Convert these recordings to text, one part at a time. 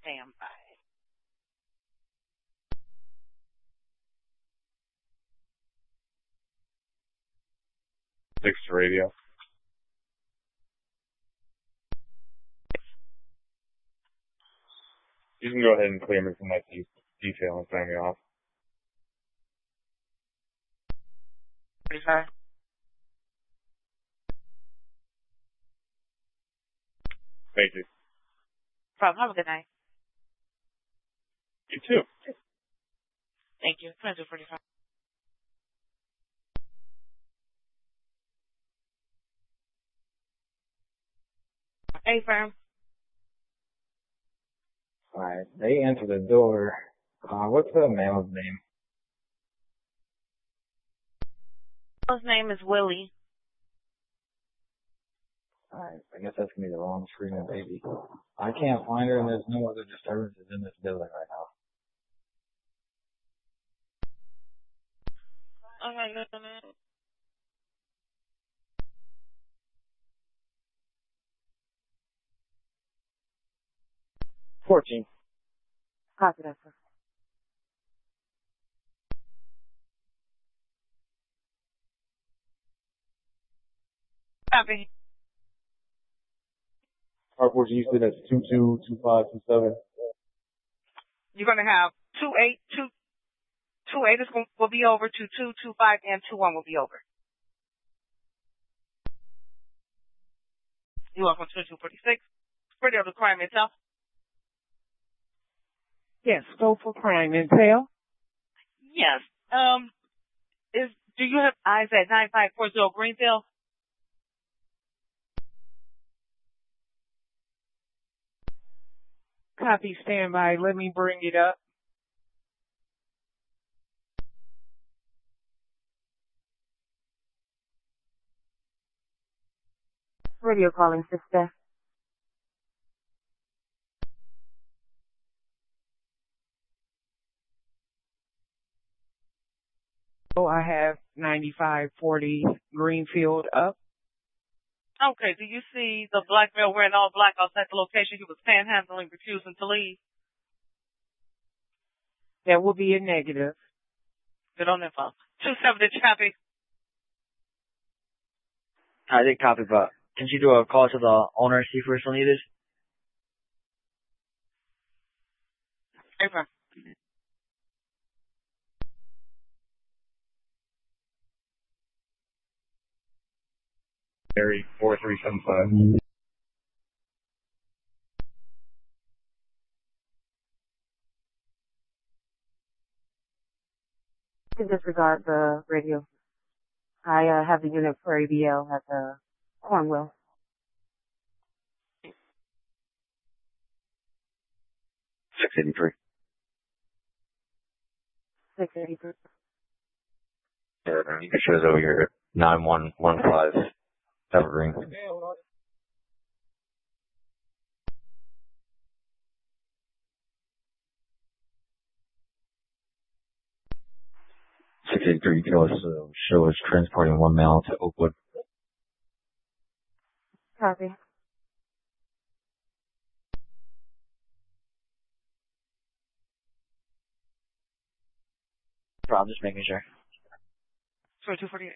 stand by. Six to radio. You can go ahead and clear me from that detail and sign me off. 45. Thank you. Problem. Have a good night. You too. Thank you. 22:45. Hey, firm. Alright, they answered the door. What's the male's name? His name is Willie. Alright, I guess that's gonna be the wrong screen, baby. I can't find her and there's no other disturbances in this building right now. Okay, listen. $14. Copy that, sir. Copy. Hardcore, you said that's 222527. You're going to have 28 will be over, 22, 25, and 21 will be over. You're welcome to 2246. Radio to crime itself. Yes, go for crime intel. Yes. Do you have eyes at 9540 Greenfield? Copy, standby. Let me bring it up. Radio calling, sister. Oh, I have 9540 Greenfield up. Okay, do you see the black male wearing all black outside the location? He was panhandling, refusing to leave. That will be a negative. Good on info. 27, did you copy? I did copy, but can you do a call to the owner, see if we're still needed? Okay. Barry 4375. To disregard the radio. I have the unit for ABL at the Cornwall. 683. 683. You can show us over here. 9115 Evergreen. You can also show us transporting one male to Oakwood. Copy. I'm just making sure. 2248.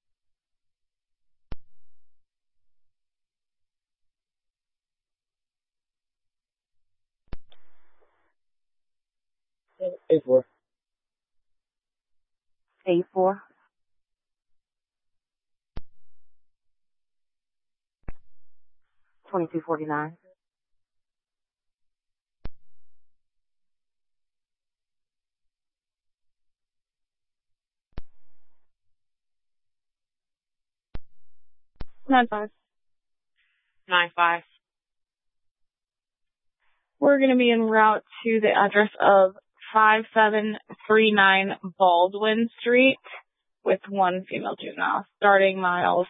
A4. A4. 2249. Nine five. 95. We're going to be en route to the address of 5739 Baldwin Street with one female juvenile, starting miles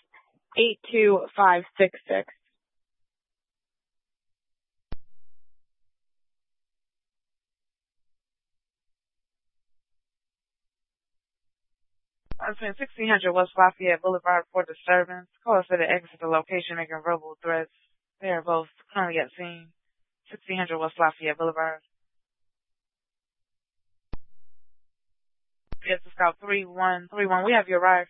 82566. I was saying 1600 West Lafayette Boulevard for disturbance. Call us at the exit the location making verbal threats. They are both currently at scene. 1600 West Lafayette Boulevard. Yes, it's Scout 3131. We have you arrived.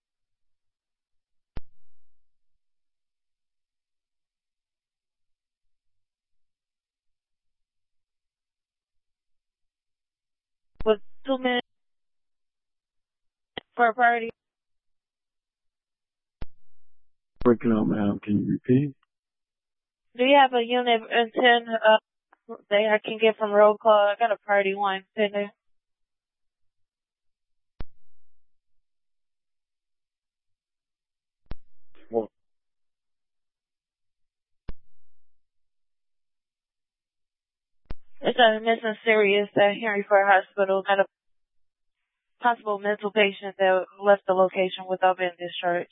With 2 minutes for a party. Breaking up, ma'am. Can you repeat? Do you have a unit in 10 that I can get from roll call? I got a party one in there. Well, It's a missing serious at Henry Ford Hospital. Got a possible mental patient that left the location without being discharged.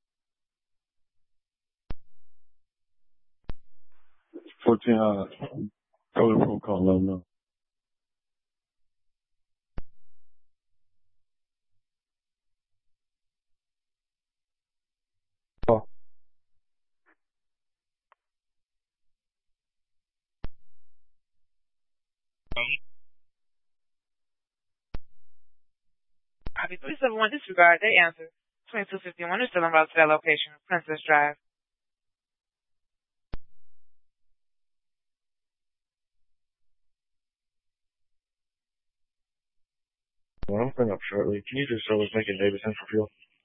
14, go to roll call, let them know. oh, Copy 371 disregard. They answer. 2251 is still en route to that location, Princess Drive. well, I'm putting up shortly. Can you just show us making Davis Central Fuel?